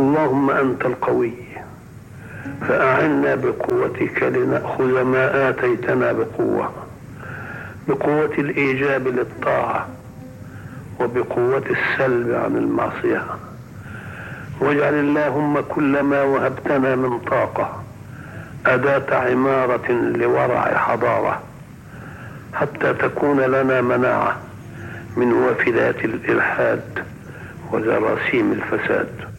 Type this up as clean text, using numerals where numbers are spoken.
اللهم أنت القوي فأعنا بقوتك لنأخذ ما آتيتنا بقوة الإيجاب للطاعة وبقوة السلب عن المعصية. واجعل اللهم كل ما وهبتنا من طاقة أداة عمارة لورع حضارة حتى تكون لنا مناعة من وافدات الإلحاد وجراثيم الفساد.